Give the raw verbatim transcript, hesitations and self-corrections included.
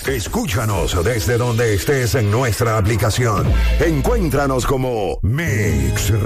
Escúchanos desde donde estés en nuestra aplicación. Encuéntranos como Mix